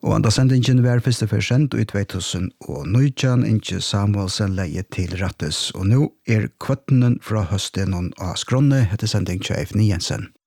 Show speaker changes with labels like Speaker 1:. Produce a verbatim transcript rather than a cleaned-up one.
Speaker 1: Og andre sendingen var første for sendt i to tusen og nitton, ikke Samuelsen leie til Rattes. Og nå er kvattenen fra høsten av skrånne, heter sending Tjøf Niensen.